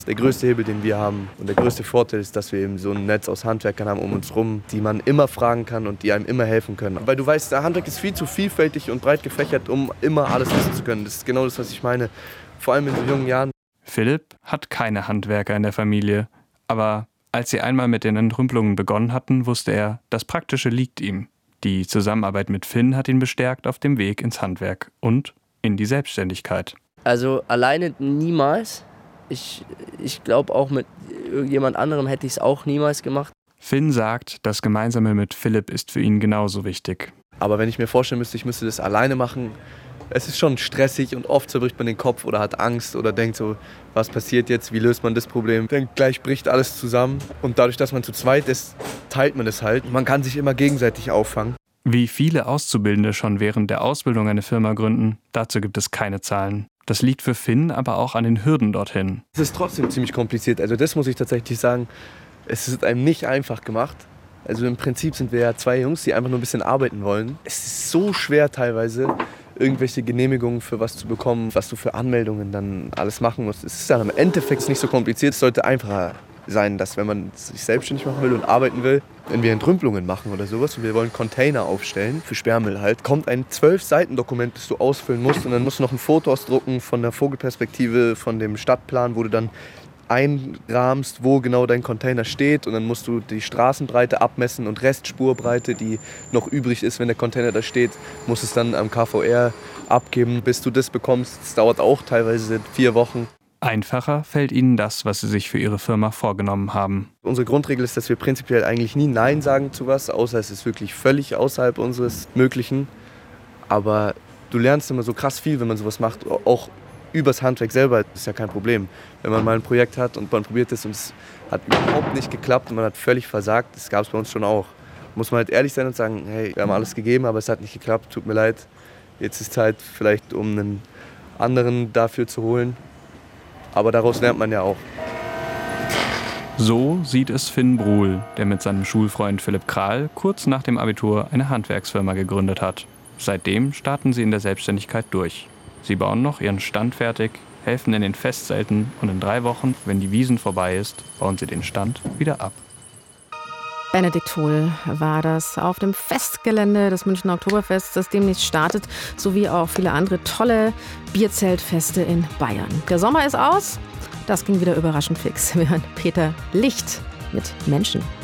Der größte Hebel, den wir haben und der größte Vorteil ist, dass wir eben so ein Netz aus Handwerkern haben um uns rum, die man immer fragen kann und die einem immer helfen können. Weil du weißt, der Handwerk ist viel zu vielfältig und breit gefächert, um immer alles wissen zu können. Das ist genau das, was ich meine, vor allem in so jungen Jahren. Philipp hat keine Handwerker in der Familie, aber als sie einmal mit den Entrümpelungen begonnen hatten, wusste er, das Praktische liegt ihm. Die Zusammenarbeit mit Finn hat ihn bestärkt auf dem Weg ins Handwerk und in die Selbstständigkeit. Also alleine niemals. Ich glaube, auch mit jemand anderem hätte ich es auch niemals gemacht. Finn sagt, das Gemeinsame mit Philipp ist für ihn genauso wichtig. Aber wenn ich mir vorstellen müsste, ich müsste das alleine machen, es ist schon stressig und oft zerbricht man den Kopf oder hat Angst oder denkt so, was passiert jetzt, wie löst man das Problem? Dann gleich bricht alles zusammen und dadurch, dass man zu zweit ist, teilt man es halt. Man kann sich immer gegenseitig auffangen. Wie viele Auszubildende schon während der Ausbildung eine Firma gründen, dazu gibt es keine Zahlen. Das liegt für Finn aber auch an den Hürden dorthin. Es ist trotzdem ziemlich kompliziert, also das muss ich tatsächlich sagen, es ist einem nicht einfach gemacht. Also im Prinzip sind wir ja zwei Jungs, die einfach nur ein bisschen arbeiten wollen. Es ist so schwer teilweise, irgendwelche Genehmigungen für was zu bekommen, was du für Anmeldungen dann alles machen musst. Es ist dann im Endeffekt nicht so kompliziert, es sollte einfacher sein, dass wenn man sich selbstständig machen will und arbeiten will, wenn wir Entrümpelungen machen oder sowas und wir wollen Container aufstellen, für Sperrmüll halt, kommt ein 12-Seiten-Dokument, das du ausfüllen musst und dann musst du noch ein Foto ausdrucken von der Vogelperspektive, von dem Stadtplan, wo du dann einrahmst, wo genau dein Container steht und dann musst du die Straßenbreite abmessen und Restspurbreite, die noch übrig ist, wenn der Container da steht, musst es dann am KVR abgeben, bis du das bekommst. Das dauert auch teilweise 4 Wochen. Einfacher fällt ihnen das, was sie sich für ihre Firma vorgenommen haben. Unsere Grundregel ist, dass wir prinzipiell eigentlich nie Nein sagen zu was, außer es ist wirklich völlig außerhalb unseres Möglichen. Aber du lernst immer so krass viel, wenn man sowas macht, auch übers Handwerk selber, ist ja kein Problem. Wenn man mal ein Projekt hat und man probiert es und es hat überhaupt nicht geklappt und man hat völlig versagt, das gab es bei uns schon auch. Muss man halt ehrlich sein und sagen, hey, wir haben alles gegeben, aber es hat nicht geklappt, tut mir leid. Jetzt ist Zeit vielleicht, um einen anderen dafür zu holen. Aber daraus lernt man ja auch. So sieht es Finn Bruhl, der mit seinem Schulfreund Philipp Kral kurz nach dem Abitur eine Handwerksfirma gegründet hat. Seitdem starten sie in der Selbstständigkeit durch. Sie bauen noch ihren Stand fertig, helfen in den Festzelten und in 3 Wochen, wenn die Wiesn vorbei ist, bauen sie den Stand wieder ab. Benedikt Hohl war das auf dem Festgelände des Münchner Oktoberfests, das demnächst startet, sowie auch viele andere tolle Bierzeltfeste in Bayern. Der Sommer ist aus, das ging wieder überraschend fix. Wir hören Peter Licht mit Menschen.